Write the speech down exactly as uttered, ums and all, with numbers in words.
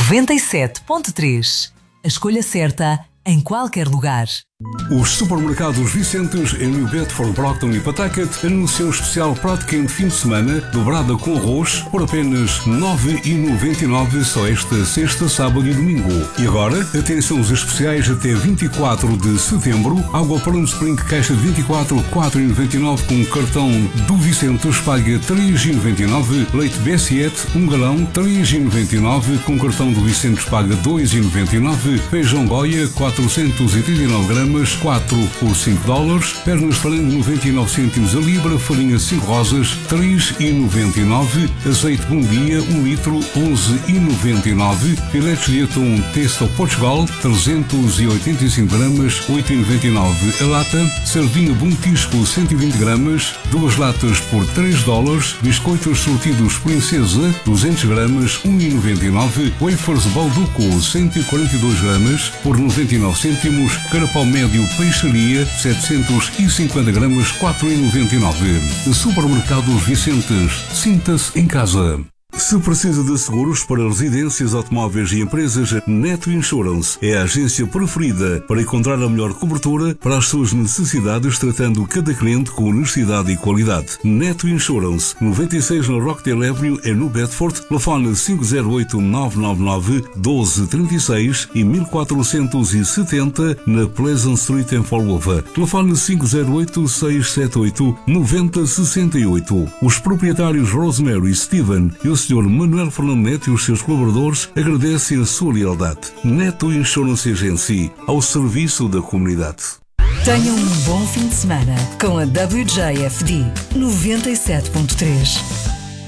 noventa e sete ponto três. A escolha certa em qualquer lugar. Os supermercados Vicentes em New Bedford, Brockton e Pawtucket anunciam o especial prato quente fim de semana dobrada com arroz por apenas nove e noventa e nove só esta sexta, sábado e domingo. E agora, atenção aos especiais até vinte e quatro de setembro. Água para um Spring caixa de vinte e quatro, quatro e noventa e nove com cartão do Vicentes paga três e noventa e nove. Leite B sete, um galão, três e noventa e nove com cartão do Vicentes paga dois e noventa e nove. Feijão Goya, quatrocentos e trinta e nove gramas, quatro por cinco dólares. Pernas de frango, noventa e nove cêntimos a libra. Farinha cinco rosas, três e noventa e nove. Azeite Bom Dia, um litro, onze e noventa e nove. Filetes de atum Testo Portugal, trezentos e oitenta e cinco gramas, oito e noventa e nove a lata. Sardinha Bom Tisco, cento e vinte gramas, duas latas por três dólares. Biscoitos sortidos Princesa, duzentos gramas, um e noventa e nove. Wafers Balduco, cento e quarenta e dois gramas, por noventa e nove cêntimos. Carapau médio Peixaria, setecentos e cinquenta gramas, quatro e noventa e nove. Supermercados Vicentes. Sinta-se em casa. Se precisa de seguros para residências, automóveis e empresas, Neto Insurance é a agência preferida para encontrar a melhor cobertura para as suas necessidades, tratando cada cliente com honestidade e qualidade. Neto Insurance, noventa e seis na Rockdale Avenue, em New Bedford, telefone cinco zero oito, nove nove nove, um dois três seis e mil quatrocentos e setenta na Pleasant Street em Fall River. Telefone cinco zero oito, seis sete oito, nove zero seis oito. Os proprietários Rosemary, Steven e o senhor Manuel Fernando Neto e os seus colaboradores agradecem a sua lealdade. Neto Insurance Agency, ao serviço da comunidade. Tenham um bom fim de semana com a W J F D noventa e sete ponto três.